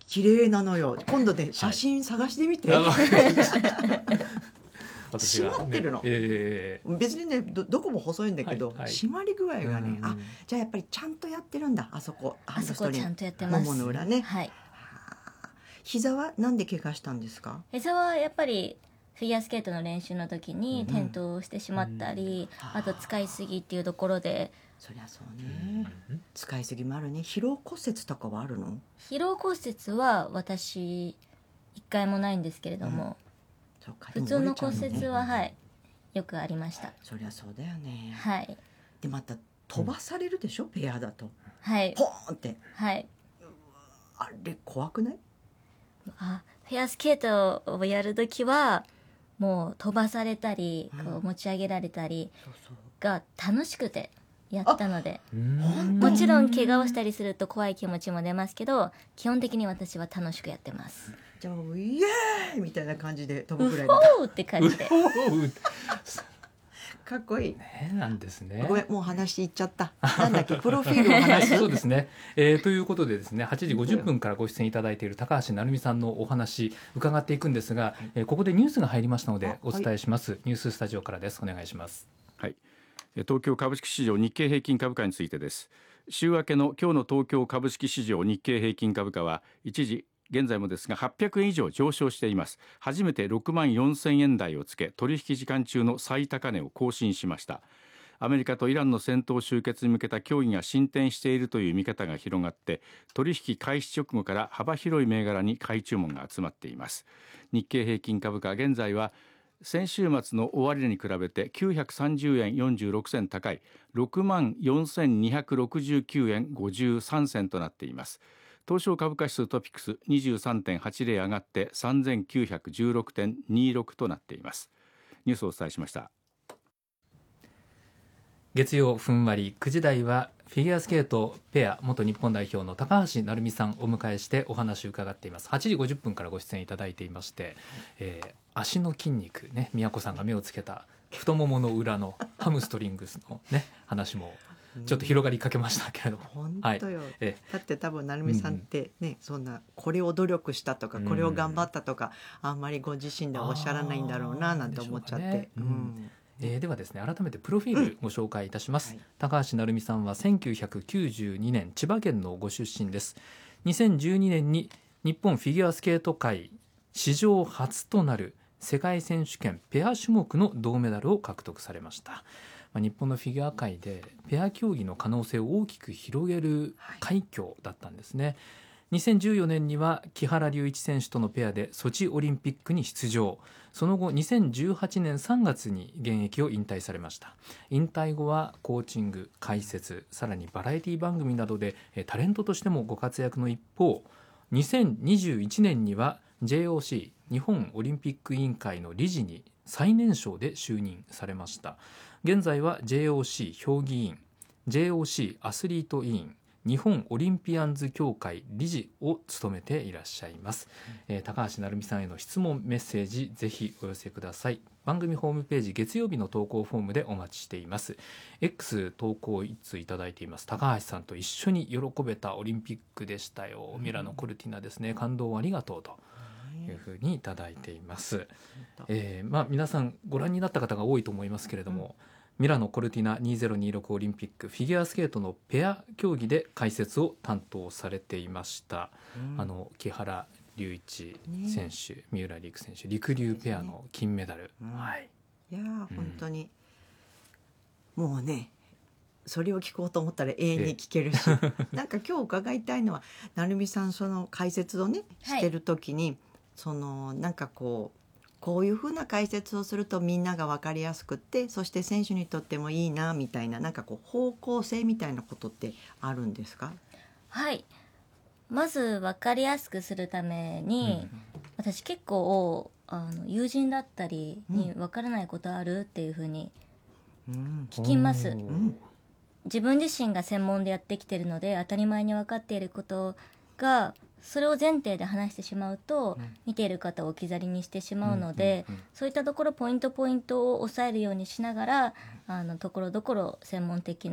綺麗なのよ。今度ね写真探してみて、締まってるの、別にね どこも細いんだけど、締まり具合がね、じゃあやっぱりちゃんとやってるんだ、あそこハムストリング、 ちゃんとやってます。 ももの裏ね。膝はなんで怪我したんですか？ 膝はやっぱりフィギュアスケートの練習の時に転倒してしまったり、あと使いすぎっていうところで。 そりゃそうね、使いすぎもあるね。疲労骨折とかはあるの？ 疲労骨折は私一回もないんですけれども、普通の骨折はよくありました。 そりゃそうだよね。でまた飛ばされるでしょ、ペアだと。ポーンって。あれ怖くない？ フィギュアスケートをやるときはもう飛ばされたり、こう持ち上げられたりが楽しくてやったので、もちろん怪我をしたりすると怖い気持ちも出ますけど、基本的に私は楽しくやってます。 じゃあもうイエーイみたいな感じで飛ぶぐらいのって感じでかっこいい、 なんですね。 ごめん、もう話いっちゃった。なんだっけ、プロフィールを話すそうですね、ということでですね、8時50分からご出演いただいている高橋成美さんのお話伺っていくんですが、ここでニュースが入りましたのでお伝えします。ニューススタジオからです。お願いします。 東京株式市場日経平均株価についてです。週明けの今日の東京株式市場日経平均株価は一時現在もですが800円以上上昇しています。初めて6万4000円台をつけ、取引時間中の最高値を更新しました。アメリカとイランの戦闘終結に向けた協議が進展しているという見方が広がって、取引開始直後から幅広い銘柄に買い注文が集まっています。日経平均株価現在は先週末の終値に比べて930円46銭高い 64,269 円53銭となっています。東証株価指数トピックス 23.80 上がって 3916.26 となっています。ニュースをお伝えしました。 月曜ふんわり9時台はフィギュアスケートペア元日本代表の高橋成美さんをお迎えしてお話を伺っています。8時50分からご出演いただいていまして、足の筋肉ね、宮子さんが目をつけた太ももの裏のハムストリングスのね話もちょっと広がりかけましたけれども、 本当よ、だって多分成美さんってね、そんなこれを努力したとかこれを頑張ったとか、あんまりご自身でおっしゃらないんだろうななんて思っちゃって、 ではですね、改めてプロフィールご紹介いたします。高橋成美さんは1992年千葉県のご出身です。2012年に日本フィギュアスケート界史上初となる世界選手権ペア種目の銅メダルを獲得されました。日本のフィギュア界でペア競技の可能性を大きく広げる快挙だったんですね。2014年には木原龍一選手とのペアでソチオリンピックに出場。その後2018年3月に現役を引退されました。引退後はコーチング、解説、さらにバラエティ番組などでタレントとしてもご活躍の一方、2021年には JOC 日本オリンピック委員会の理事に最年少で就任されました。現在は JOC 評議員、 JOC アスリート委員、日本オリンピアンズ協会理事を務めていらっしゃいます。高橋成美さんへの質問メッセージぜひお寄せください。番組ホームページ月曜日の投稿フォームでお待ちしています。 X 投稿1通いただいています。高橋さんと一緒に喜べたオリンピックでしたよ、ミラノコルティナですね、感動ありがとうというふうにいただいています。皆さんご覧になった方が多いと思いますけれども、ミラノコルティナ2026オリンピックフィギュアスケートのペア競技で解説を担当されていました、木原龍一選手、三浦璃来選手、りくりゅうペアの金メダル、 いや本当に、もうねそれを聞こうと思ったら永遠に聞けるし、なんか今日伺いたいのは成美さん、その解説をねしてる時に、そのなんかこういうふうな解説をするとみんなが分かりやすくって、そして選手にとってもいいなみたいな、なんかこう方向性みたいなことってあるんですか？ はい、まず分かりやすくするために、私結構友人だったりに分からないことあるっていうふうに聞きます。自分自身が専門でやってきてるので当たり前に分かっていることが、それを前提で話してしまうと、見ている方を置き去りにしてしまうので、そういったところポイントを抑えるようにしながら、ところどころ専門的な